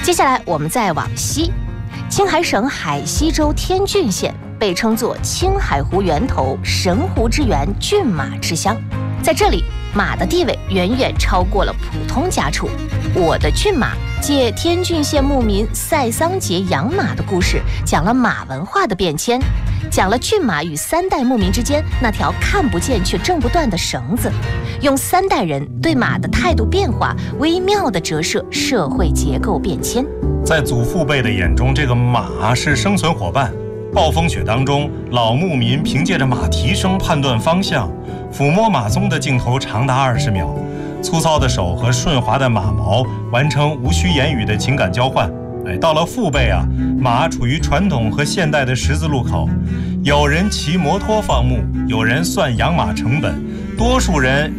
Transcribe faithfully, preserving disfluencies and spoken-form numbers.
接下来我们再往西，青海省海西州天峻县被称作青海湖源头、神湖之源、骏马之乡。在这里，马的地位远远超过了普通家畜。我的骏马借天峻县牧民赛桑杰养马的故事，讲了马文化的变迁，讲了骏马与三代牧民之间那条看不见却挣不断的绳子，用三代人对马的态度变化，微妙地折射社会结构变迁。 在祖父辈的眼中，这个马是生存伙伴。暴风雪当中，老牧民凭借着马蹄声判断方向，抚摸马鬃的镜头长达二十秒，粗糙的手和顺滑的马毛完成无需言语的情感交换。哎，到了父辈啊，马处于传统和现代的十字路口，有人骑摩托放牧，有人算养马成本，多数人